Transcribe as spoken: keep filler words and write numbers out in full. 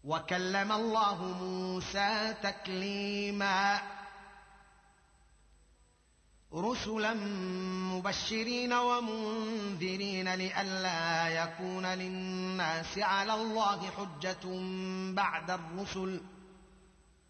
وكلم الله موسى تكليما رسلا مبشرين ومنذرين لئلا يكون للناس على الله حجة بعد الرسل